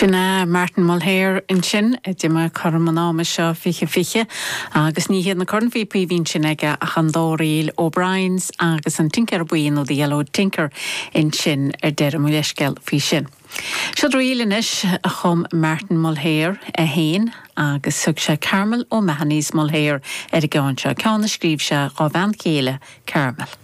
Sinna Martin Mulhare in sin dime chumana seo fiche agus ní héad na chun VP hín sin aige a Chandóíl O'Briens agus an tinker buin ó the Yellow Tinker in sin deire mu leisceil fi sin. Siad rialanis a chum Martin Mulhare a héin agus sug se Carmel ó Mehanís Mulhare a gáin se ceanna scríb se á bhain céile Carmel.